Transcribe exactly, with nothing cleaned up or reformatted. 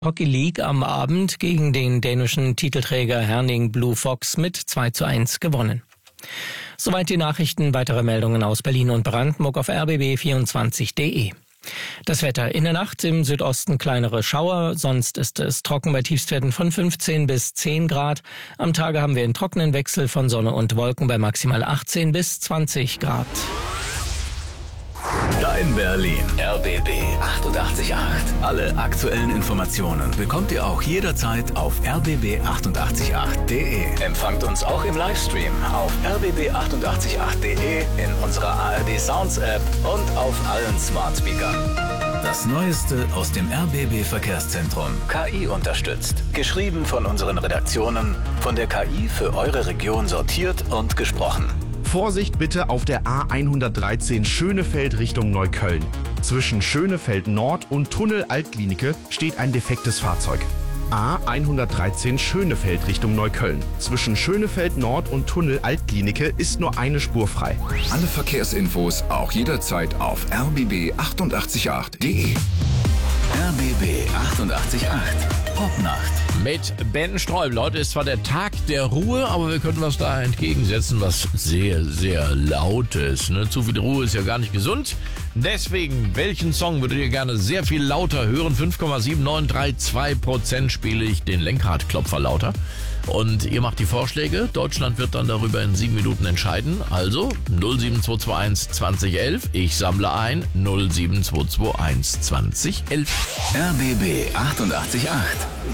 Hockey League am Abend gegen den dänischen Titelträger Herning Blue Fox mit zwei zu eins gewonnen. Soweit die Nachrichten. Weitere Meldungen aus Berlin und Brandenburg auf r b b vierundzwanzig punkt d e. Das Wetter: in der Nacht im Südosten kleinere Schauer, sonst ist es trocken bei Tiefstwerten von fünfzehn bis zehn Grad. Am Tage haben wir einen trockenen Wechsel von Sonne und Wolken bei maximal achtzehn bis zwanzig Grad. Dein Berlin. R B B achtundachtzig Komma acht. Alle aktuellen Informationen bekommt ihr auch jederzeit auf r b b achtundachtzig Komma acht punkt d e. Empfangt uns auch im Livestream auf r b b achtundachtzig Komma acht punkt d e, in unserer A R D Sounds App und auf allen Smart Speakern. Das Neueste aus dem R B B Verkehrszentrum. K I unterstützt. Geschrieben von unseren Redaktionen, von der K I für eure Region sortiert und gesprochen. Vorsicht bitte auf der A hundertdreizehn Schönefeld Richtung Neukölln. Zwischen Schönefeld Nord und Tunnel Altklinike steht ein defektes Fahrzeug. A hundertdreizehn Schönefeld Richtung Neukölln. Zwischen Schönefeld Nord und Tunnel Altklinike ist nur eine Spur frei. Alle Verkehrsinfos auch jederzeit auf r b b achtundachtzig Komma acht punkt d e. R B B achtundachtzig Komma acht. Popnacht. Mit Ben Sträubel. Heute ist zwar der Tag der Ruhe, aber wir können was da entgegensetzen, was sehr, sehr laut ist. Ne? Zu viel Ruhe ist ja gar nicht gesund. Deswegen, welchen Song würdet ihr gerne sehr viel lauter hören? fünf Komma sieben neun drei zwei Prozent spiele ich den Lenkradklopfer lauter. Und ihr macht die Vorschläge. Deutschland wird dann darüber in sieben Minuten entscheiden. Also null sieben zwei zwei eins zwanzig elf. Ich sammle ein null sieben zwei zwei eins zwanzig elf. R B B achtundachtzig Komma acht.